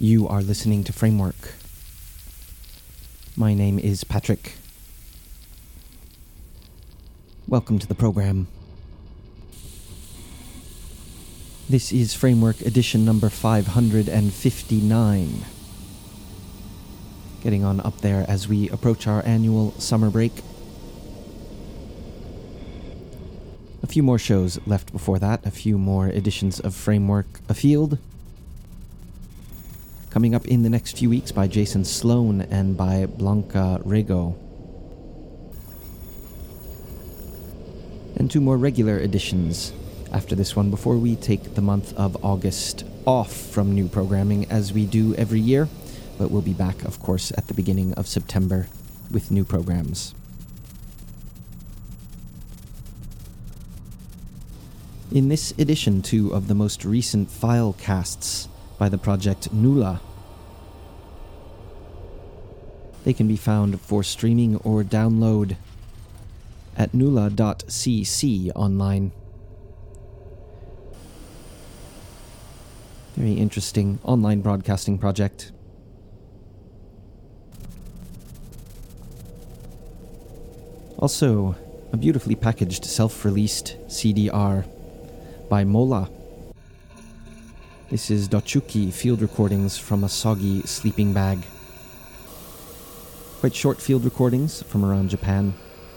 You are listening to Framework. My name is Patrick. Welcome to the program. This is Framework edition number 559. Getting on up there as we approach our annual summer break. A few more shows left before that, a few more editions of Framework Afield. Coming up in the next few weeks by Jason Sloan and by Blanca Rego. And two more regular editions after this one before we take the month of August off from new programming as we do every year. But we'll be back, of course, at the beginning of September with new programs. In this edition, two of the most recent file casts by the project Nula. They can be found for streaming or download at nula.cc online. Very interesting online broadcasting project. Also, a beautifully packaged self-released CDR by Mola. This is Dochuki field recordings from a soggy sleeping bag. Quite short field recordings from around Japan.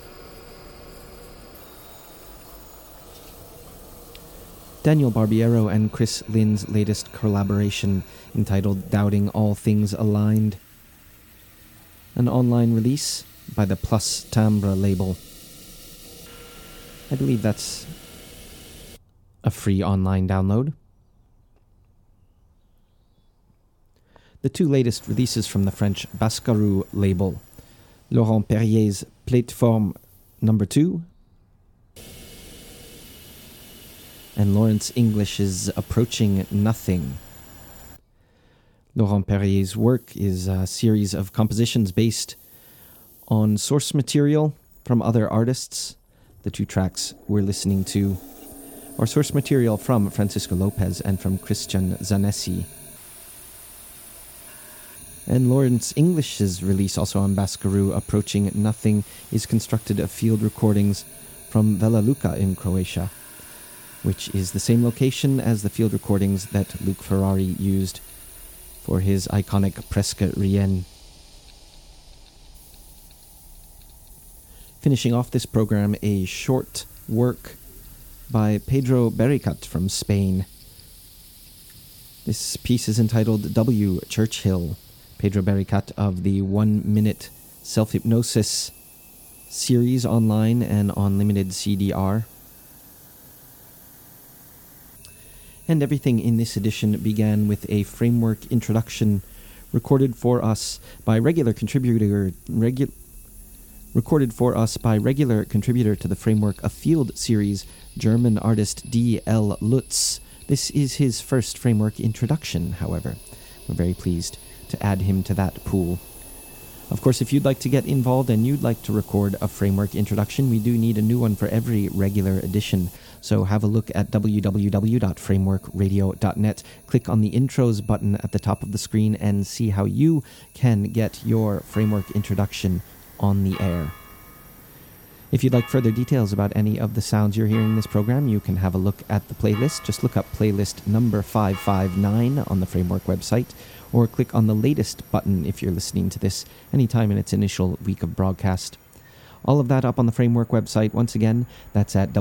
Daniel Barbiero and Chris Lynn's latest collaboration entitled Doubting All Things Aligned. An online release by the Plus Timbre label. I believe that's a free online download. The two latest releases from the French Bascarou label, Laurent Perrier's Plateforme No. 2 and Lawrence English's Approaching Nothing. Laurent Perrier's work is a series of compositions based on source material from other artists. The two tracks we're listening to are source material from Francisco Lopez and from Christian Zanessi. And Lawrence English's release, also on Bascarou, Approaching Nothing, is constructed of field recordings from Vela Luka in Croatia, which is the same location as the field recordings that Luke Ferrari used for his iconic Presque Rien. Finishing off this program, a short work by Pedro Bericat from Spain. This piece is entitled W. Churchill. Pedro Bericat of the 1 Minute Self-Hypnosis series online and on limited CDR. And everything in this edition began with a framework introduction recorded for us by regular contributor to the Framework Afield series, German artist D.L. Lutz. This is his first framework introduction, however. We're very pleased to add him to that pool. Of course, if you'd like to get involved and you'd like to record a framework introduction, we do need a new one for every regular edition. So have a look at www.frameworkradio.net. Click on the intros button at the top of the screen and see how you can get your framework introduction on the air. If you'd like further details about any of the sounds you're hearing in this program, you can have a look at the playlist. Just look up playlist number 559 on the Framework website, or click on the latest button if you're listening to this anytime in its initial week of broadcast. All of that up on the Framework website. Once again, that's at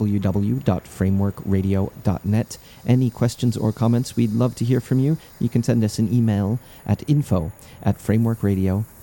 www.frameworkradio.net. Any questions or comments, we'd love to hear from you. You can send us an email at info@frameworkradio.net.